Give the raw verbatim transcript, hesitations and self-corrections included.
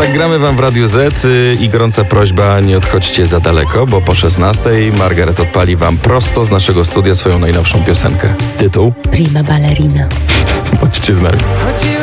Tak gramy wam w Radiu Z y, i gorąca prośba, nie odchodźcie za daleko, bo po szesnastej Margaret odpali wam prosto z naszego studia swoją najnowszą piosenkę. Tytuł? Prima ballerina. Bądźcie z nami.